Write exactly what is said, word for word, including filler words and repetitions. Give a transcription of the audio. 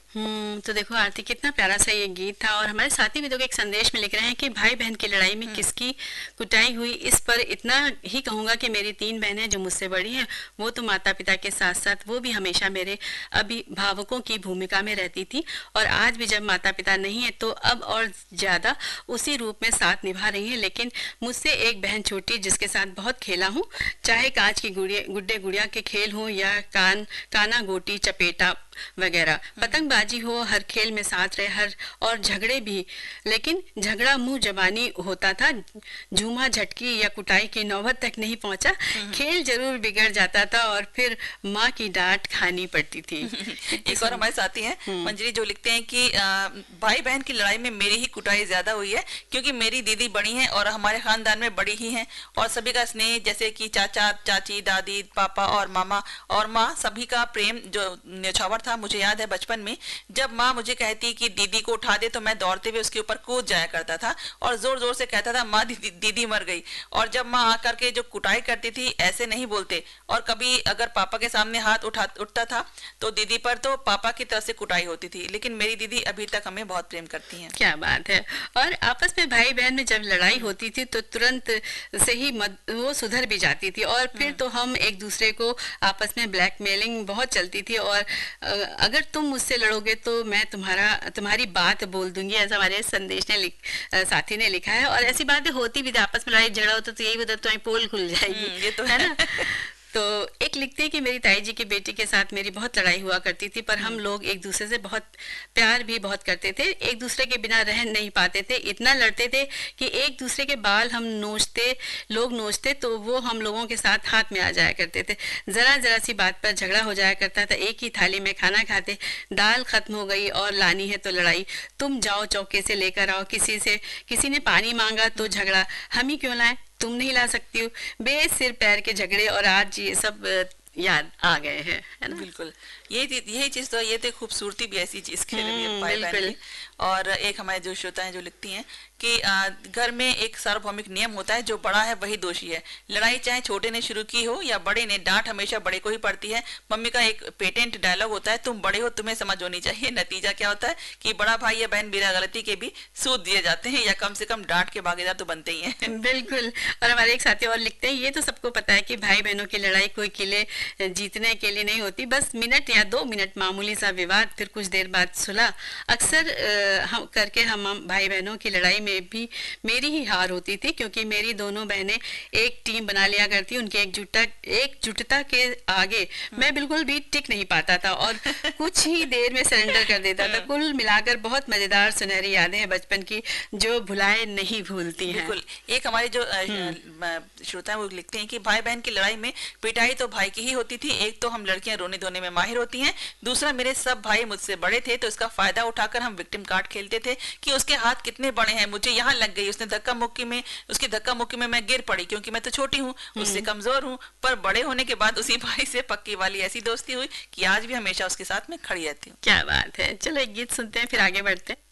हम्म तो देखो आरती, कितना प्यारा सा ये गीत था। और हमारे साथी भी देखो एक संदेश में लिख रहे हैं कि भाई बहन की लड़ाई में हम्म। किसकी कुटाई हुई। इस पर इतना ही कहूंगा कि मेरी तीन बहनें जो मुझसे बड़ी हैं, वो तो माता पिता के साथ साथ वो भी हमेशा मेरे अभिभावकों की भूमिका में रहती थी। और आज भी जब माता पिता नहीं है तो अब और ज्यादा उसी रूप में साथ निभा रही हैं। लेकिन मुझसे एक बहन छोटी जिसके साथ बहुत खेला हूँ, चाहे कांच की गुड़िया गुड्डे गुड़िया के खेल हो या कान काना गोटी चपेटा वगैरह, हम्म। पतंगबाजी हो, हर खेल में साथ रहे, हर और झगड़े भी। लेकिन झगड़ा मुंह जबानी होता था, झूमा झटकी या कुटाई की नौबत तक नहीं पहुंचा। हम्म। खेल जरूर बिगड़ जाता था और फिर माँ की डांट खानी पड़ती थी। कितनी एक और सुन। हमारे साथी हैं हम्म। मंजरी, जो लिखते हैं कि अ, भाई बहन की लड़ाई में मेरी ही कुटाई ज्यादा हुई है, क्योंकि मेरी दीदी बड़ी हैं और हमारे खानदान में बड़ी ही हैं। और सभी का स्नेह, जैसे कि चाचा चाची दादी पापा और मामा और माँ, सभी का प्रेम जो न्यौछावर था। मुझे याद है बचपन में जब माँ मुझे कहती कि दीदी को उठा दे, तो मैं दौड़ते हुए उसके ऊपर कूद जाया करता था और जोर जोर से कहता था, माँ दीदी, दीदी मर गई। और जब माँ आकर के जो कुटाई करती थी, ऐसे नहीं बोलते। और कभी अगर पापा के सामने हाथ उठा उठता था तो दीदी पर तो पापा की तरफ से कुटाई होती थी। लेकिन मेरी दीदी अभी तक हमें बहुत प्रेम करती हैं। क्या बात है। और आपस में भाई बहन में जब लड़ाई हम्म। होती थी तो तुरंत से ही मद, वो सुधर भी जाती थी। और फिर हम्म। तो हम एक दूसरे को आपस में ब्लैकमेलिंग बहुत चलती थी। और अ, अगर तुम मुझसे लड़ोगे तो मैं तुम्हारा तुम्हारी बात बोल दूंगी, ऐसा हमारे संदेश ने लिख अ, साथी ने लिखा है। और ऐसी बातें होती भी थी, आपस में लड़ाई झगड़ा होता तो यही बता तुम्हारी पोल खुल जाएगी, हम्म, ये तो है है। ना। तो एक लिखते हैं कि मेरी ताई जी की बेटी के साथ मेरी बहुत लड़ाई हुआ करती थी, पर हम हम्म। लोग एक दूसरे से बहुत प्यार भी बहुत करते थे। एक दूसरे के बिना रह नहीं पाते थे, इतना लड़ते थे कि एक दूसरे के बाल हम नोचते, लोग नोचते तो वो हम लोगों के साथ हाथ में आ जाया करते थे। जरा जरा सी बात पर झगड़ा हो जाया करता था। एक ही थाली में खाना खाते, दाल खत्म हो गई और लानी है तो लड़ाई, तुम जाओ चौके से लेकर आओ। किसी से किसी ने पानी मांगा तो झगड़ा, हम ही क्यों लाए, तुम नहीं ला सकती हो। बे सिर पैर के झगड़े, और आज ये सब अ, याद आ गए हैं, है ना। बिल्कुल। यही चीज- यही चीज तो, ये तो खूबसूरती भी ऐसी चीज के लिए हम्म, भाई बहन बिल्कुल। की। और एक हमारे जो श्रोता हैं जो लिखती हैं कि आ, घर में एक सार्वभौमिक नियम होता है, जो बड़ा है वही दोषी है। लड़ाई चाहे छोटे ने शुरू की हो या बड़े ने, डांट हमेशा बड़े को ही पड़ती है। मम्मी का एक पेटेंट डायलॉग होता है, तुम बड़े हो तुम्हें समझ होनी चाहिए। नतीजा क्या होता है कि बड़ा भाई या बहन बिना गलती के भी सूद दिए जाते हैं, या कम से कम डांट के भागीदार तो बनते ही हैं। बिल्कुल। और हमारे एक साथी और लिखते हैं, ये तो सबको पता है कि भाई बहनों की लड़ाई कोई किले जीतने के लिए नहीं होती, बस मिनट या दो मिनट मामूली सा विवाद, फिर कुछ देर बाद सुलह। अक्सर अ, हम करके हम हम भाई बहनों की लड़ाई में भी मेरी ही हार होती थी, क्योंकि मेरी दोनों बहनें एक टीम बना लिया करती, उनके एकजुटता एकजुटता के आगे मैं बिल्कुल भी टिक नहीं पाता था और कुछ ही देर में सरेंडर कर देता था। कुल मिलाकर बहुत मजेदार सुनहरी यादें हैं बचपन की, जो भुलाए नहीं भूलती हैं। बिल्कुल। एक हमारे जो अ, हम्म। अ, श्रोता है वो लिखते हैं कि भाई बहन की लड़ाई में पिटाई तो भाई की ही होती थी। एक तो हम लड़कियां रोने धोने में माहिर होती हैं, दूसरा मेरे सब भाई मुझसे बड़े थे, तो इसका फायदा उठाकर हम विक्टिम कार्ड खेलते थे कि उसके हाथ कितने बड़े हैं, मुझे यहाँ लग गई, उसने धक्का मुक्की में उसकी धक्का मुक्की में मैं गिर पड़ी, क्योंकि मैं तो छोटी हूँ, उससे हम्म। कमजोर हूँ। पर बड़े होने के बाद उसी भाई से पक्की वाली ऐसी दोस्ती हुई कि आज भी हमेशा उसके साथ में खड़ी रहती हूँ। क्या बात है। चलो एक गीत सुनते हैं, फिर आगे बढ़ते हैं।